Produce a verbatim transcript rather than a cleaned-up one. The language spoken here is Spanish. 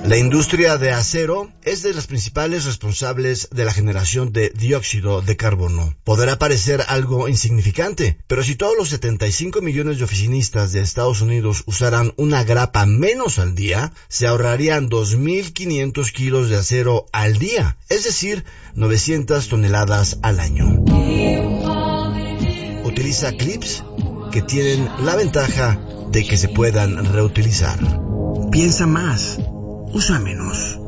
La industria de acero es de las principales responsables de la generación de dióxido de carbono. Podrá parecer algo insignificante, pero si todos los setenta y cinco millones de oficinistas de Estados Unidos usaran una grapa menos al día, se ahorrarían dos mil quinientos kilos de acero al día, es decir, novecientas toneladas al año. Utiliza clips que tienen la ventaja de que se puedan reutilizar. Piensa más. Usa menos.